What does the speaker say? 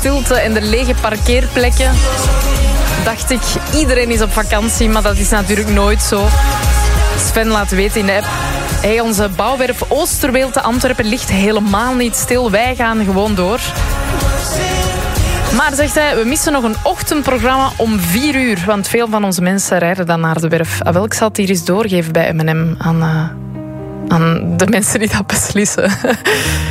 stilte en de lege parkeerplekken dacht ik, iedereen is op vakantie, maar dat is natuurlijk nooit zo. Sven laat weten in de app: hey, onze bouwwerf Oosterweel te Antwerpen ligt helemaal niet stil. Wij gaan gewoon door. Maar, zegt hij, we missen nog een ochtendprogramma om 4 uur. Want veel van onze mensen rijden dan naar de werf. Ik zal het hier eens doorgeven bij M&M aan de mensen die dat beslissen.